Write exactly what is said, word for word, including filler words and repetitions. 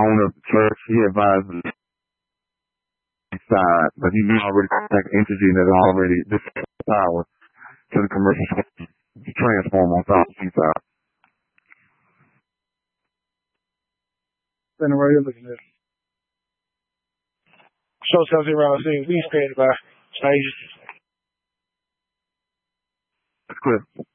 owner of the church. He advised the side, but he already contacted entity that already this power to the commercial transform on South Seaside. Then where you're looking at. Show tells you around the scene. We stand by stages. That's good.